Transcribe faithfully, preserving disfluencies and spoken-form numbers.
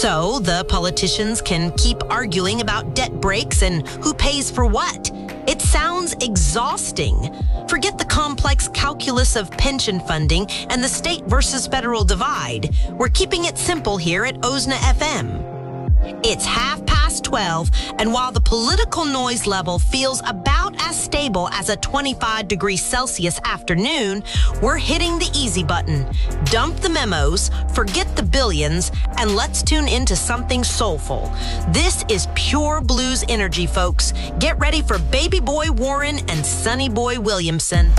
So the politicians can keep arguing about debt breaks and who pays for what. It sounds exhausting. Forget the complex calculus of pension funding and the state versus federal divide. We're keeping it simple here at O S N A F M. It's half past twelve, and while the political noise level feels about as stable as a twenty-five degrees Celsius afternoon, we're hitting the easy button. Dump the memos, forget the billions, and let's tune into something soulful. This is pure blues energy, folks. Get ready for Baby Boy Warren and Sonny Boy Williamson.